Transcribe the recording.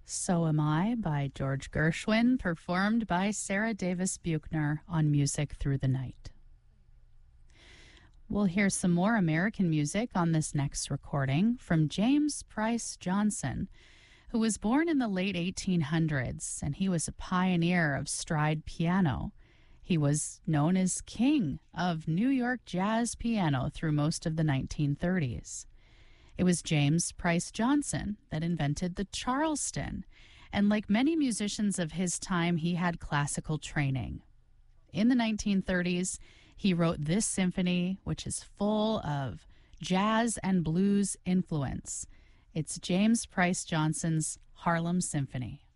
So Am I by George Gershwin, performed by Sarah Davis Buchner on Music Through the Night. We'll hear some more American music on this next recording from James Price Johnson, who was born in the late 1800s, and he was a pioneer of stride piano. He was known as King of New York jazz piano through most of the 1930s. It was James Price Johnson that invented the Charleston, and like many musicians of his time, he had classical training. In the 1930s, he wrote this symphony, which is full of jazz and blues influence. It's James Price Johnson's Harlem Symphony.